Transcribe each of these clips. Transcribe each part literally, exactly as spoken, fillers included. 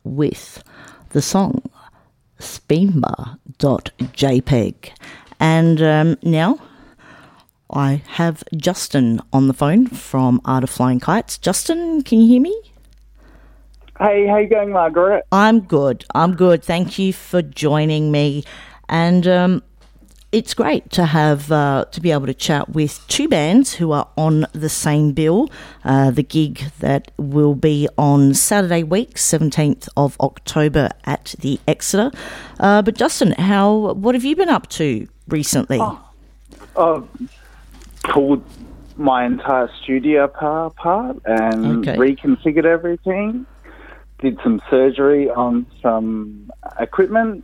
with the song Speedma dot J P G. And um, now I have Justin on the phone from Art of Flying Kites. Justin, can you hear me? Hey, how you going, Margaret? I'm good. I'm good. Thank you for joining me. And um, it's great to have uh, to be able to chat with two bands who are on the same bill. Uh, the gig that will be on Saturday week, seventeenth of October at the Exeter. Uh, but Justin, how what have you been up to recently? Oh, oh pulled my entire studio apart and Okay. reconfigured everything. Did some surgery on some equipment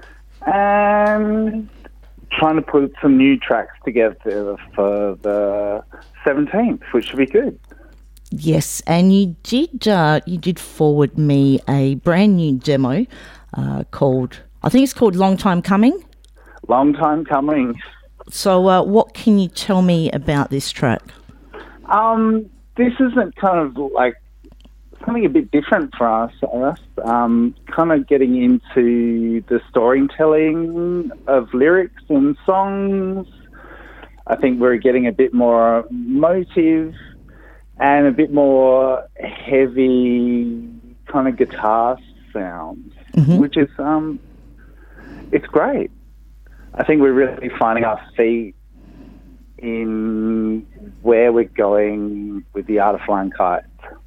and trying to put some new tracks together for the seventeenth, which should be good. Yes, and you did uh, you did forward me a brand new demo uh, called, I think it's called Long Time Coming. Long time coming. So uh, what can you tell me about this track? Um, this isn't kind of like something a bit different for us, us um, kind of getting into the storytelling of lyrics and songs. I think we're getting a bit more motive and a bit more heavy kind of guitar sounds, Mm-hmm. which is, um, it's great. I think we're really finding our feet in where we're going with the Art of Flying Kites.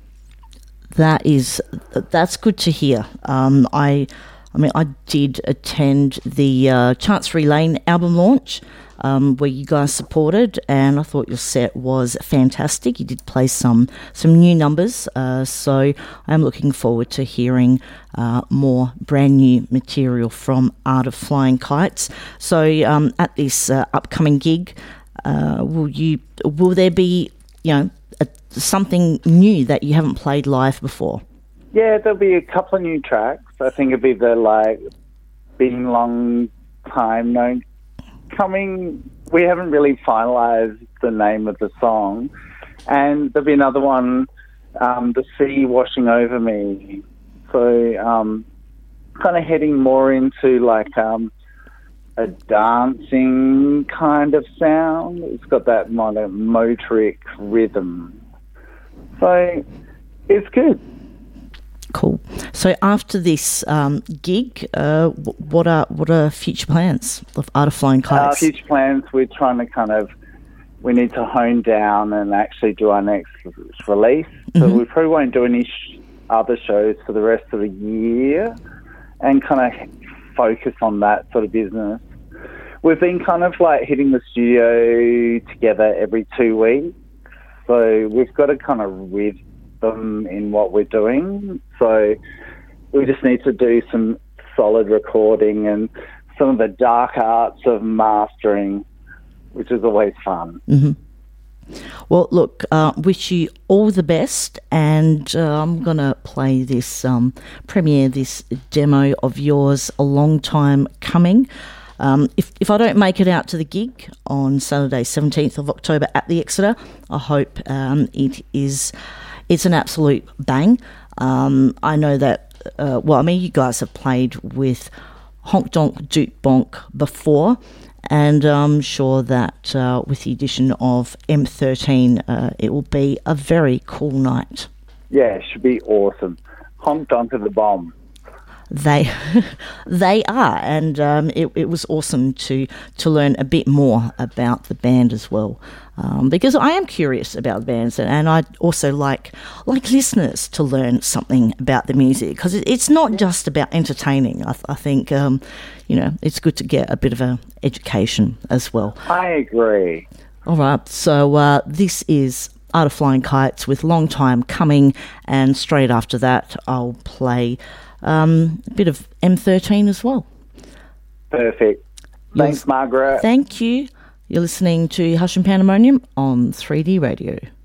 That is, that's good to hear. Um, I, I mean, I did attend the uh, Chancery Lane album launch, um, where you guys supported, and I thought your set was fantastic. You did play some some new numbers, uh, so I'm looking forward to hearing uh, more brand new material from Art of Flying Kites. So, um, at this uh, upcoming gig, uh, will you? Will there be, you know, a, something new that you haven't played live before? Yeah, there'll be a couple of new tracks. I think it'll be the, like, been long time no coming. We haven't really finalised the name of the song. And there'll be another one, um, The Sea Washing Over Me. So um, kind of heading more into, like, um, a dancing kind of sound. It's got that kind of motoric rhythm. So it's good. Cool. So after this um, gig, uh, wh- what are what are future plans of Art of Flying Our Kites? future plans, we're trying to kind of, we need to hone down and actually do our next release. So Mhm. we probably won't do any sh- other shows for the rest of the year and kind of focus on that sort of business. We've been kind of like hitting the studio together every two weeks. So we've got a kind of rhythm in what we're doing. So we just need to do some solid recording and some of the dark arts of mastering, which is always fun. Mm-hmm. Well, look, uh, wish you all the best, and uh, I'm going to play this, um, premiere this demo of yours, A Long Time Coming. Um, if, if I don't make it out to the gig on Saturday, seventeenth of October at the Exeter, I hope um, it is, it's an absolute bang. Um, I know that, uh, well, I mean, you guys have played with Honk Donk Duke Bonk before, and I'm sure that uh, with the addition of M thirteen, uh, it will be a very cool night. Yeah, it should be awesome. Honked onto the bomb. They they are, and um, it, it was awesome to, to learn a bit more about the band as well, um, because I am curious about the bands, and, and I also like like listeners to learn something about the music, because it, it's not just about entertaining. I, I think um, you know, it's good to get a bit of a education as well. I agree. All right, so uh, this is Art of Flying Kites with Long Time Coming, and straight after that I'll play um, a bit of M thirteen as well. Perfect. Thanks, Margaret. Thank you. You're listening to Hush and Pandemonium on three D Radio.